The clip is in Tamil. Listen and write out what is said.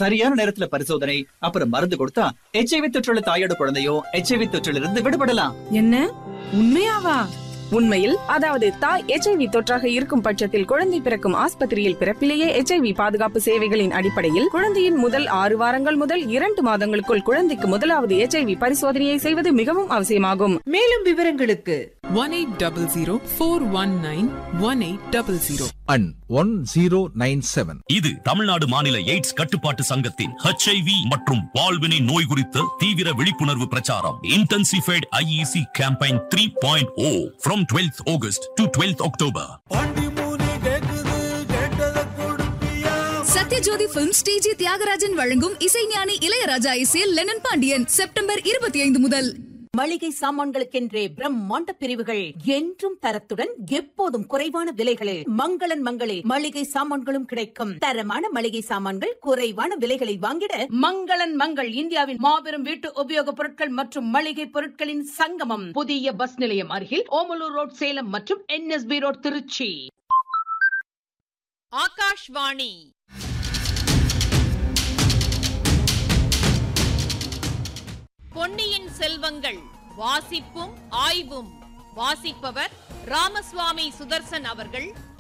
சரியான நேரத்துல பரிசோதனை அப்புறம் மருந்து கொடுத்தா HIV தொற்றுள்ள தாயோட குழந்தையோ HIV தொற்றிலிருந்து விடுபடலாம். என்ன உண்மையாவா? உண்மையில், அதாவது தாய் HIV தொற்றாக இருக்கும் பட்சத்தில் குழந்தை பிறக்கும் ஆஸ்பத்திரியில் பிறப்பிலேயே HIV பாதுகாப்பு சேவைகளின் அடிப்படையில் குழந்தையின் முதல் 6 வாரங்கள் முதல் 2 மாதங்களுக்குள் குழந்தைக்கு முதலாவது HIV பரிசோதனையை செய்வது மிகவும் அவசியமாகும். மேலும் விவரங்களுக்கு 1800-419-1800 and 1097. இது தமிழ்நாடு மாநில எய்ட்ஸ் கட்டுப்பாட்டு சங்கத்தின் HIV மற்றும் வாழ்வினை நோய் குறித்த தீவிர விழிப்புணர்வு பிரச்சாரம். Intensified IEC campaign 3.0 from 12th August to 12th October. Sathyajothi films டிஜி தியாகராஜன் வழங்கும் இசைஞானி இளையராஜா இசையில் லெனன் பாண்டியன் செப்டம்பர் 25 முதல். மளிகை சாமான்களுக்கென்றே பிரம்மாண்ட பிரிவுகள், என்றும் தரத்துடன் எப்போதும் குறைவான விலைகளில். மங்களன் மங்களே மளிகை சாமான்களும் கிடைக்கும். தரமான மளிகை சாமான்கள் குறைவான விலைகளை வாங்கிட மங்களன் மங்கள் இந்தியாவின் மாபெரும் வீட்டு உபயோக பொருட்கள் மற்றும் மளிகை பொருட்களின் சங்கமம். புதிய பஸ் நிலையம் அருகில் ஓமலூர் ரோட் சேலம் மற்றும் NSB ரோட் திருச்சி. ஆகாஷ்வாணி பொன்னியின் செல்வங்கள் வாசிப்பும் ஆய்வும். வாசிப்பவர் ராமசுவாமி சுதர்சன் அவர்கள்.